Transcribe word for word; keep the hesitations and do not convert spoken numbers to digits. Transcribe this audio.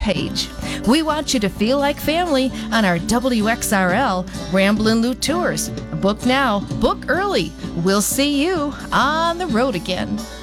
page. We want you to feel like family on our W X R L Ramblin' Loot Tours. Book now, book early. We'll see you on the road again.